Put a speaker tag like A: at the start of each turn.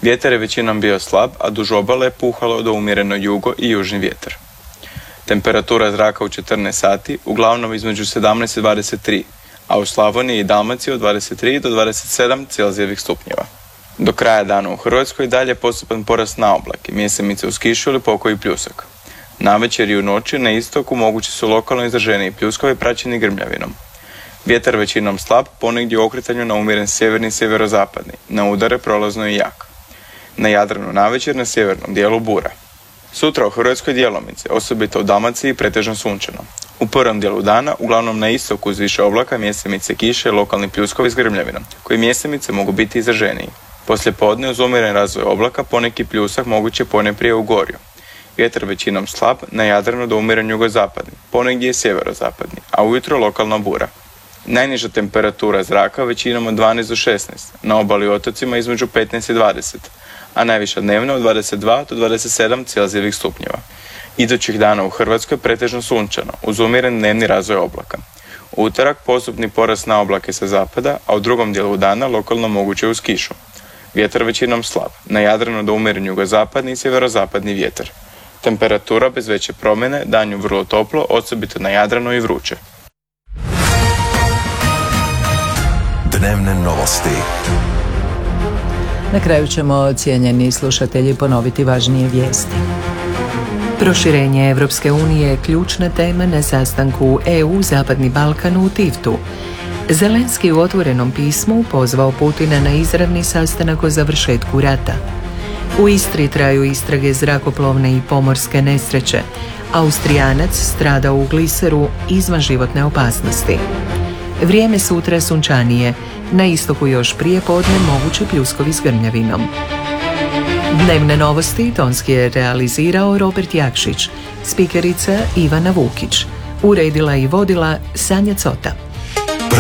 A: Vjetar je većinom bio slab, a duž obale je puhalo do umjereno jugo i južni vjetar. Temperatura zraka u 14 sati uglavnom između 17 i 23, a u Slavoniji i Dalmaciji od 23 do 27 celzijevih stupnjeva. Do kraja dana u Hrvatskoj dalje postupan porast na oblake, mjesemice uz kišu ili pokoji pljusak. Navečer i u noći na istoku mogući su lokalno izraženiji pljuskovi praćeni grmljavinom. Vjetar većinom slab, ponegdje u okretanju na umjeren sjeverni i sjeverozapadni, na udare prolazno i jak. Na Jadranu navečer na sjevernom dijelu bura. Sutra u Hrvatskoj djelomice, osobito u Dalmaciji pretežno sunčano. U prvom dijelu dana, uglavnom na istoku uz više oblaka, mjesemice kiše i lokalni pljuskovi s grmljavinom, koji mjesemice mogu biti izraženiji. Poslije podne uz umjeren razvoj oblaka poneki pljusak moguće ponajprije u Gorju. Vjetar većinom slab, na Jadranu do umjeren jugozapadni, ponegdje i sjeverozapadni, a ujutro lokalna bura. Najniža temperatura zraka većinom od 12 do 16, na obali i otocima između 15 i 20, a najviša dnevna od 22 do 27 celzijevih stupnjeva. Idućih dana u Hrvatskoj pretežno sunčano, uz umjeren dnevni razvoj oblaka. U utorak postupni porast na oblake sa zapada, a u drugom dijelu dana lokalno moguće uz kišu. Vjetar većinom slab, na Jadranu do umjeren jugozapadni i sjeverozapadni vjetar. Temperatura bez veće promjene, danju vrlo toplo, osobito na Jadranu i vruće.
B: Dnevne novosti.
C: Na kraju ćemo, cijenjeni slušatelji, ponoviti važnije vijesti.
D: Proširenje Evropske unije je ključna tema na sastanku EU-Zapadni Balkan u Tivtu. Zelenski u otvorenom pismu pozvao Putina na izravni sastanak o završetku rata. U Istri traju istrage zrakoplovne i pomorske nesreće. Austrijanac stradao u gliseru izvan životne opasnosti. Vrijeme sutra sunčanije, na istoku još prije podne mogući pljuskovi s grmljavinom. Dnevne novosti tonski je realizirao Robert Jakšić, spikerica Ivana Vukić, uredila i vodila Sanja Cota.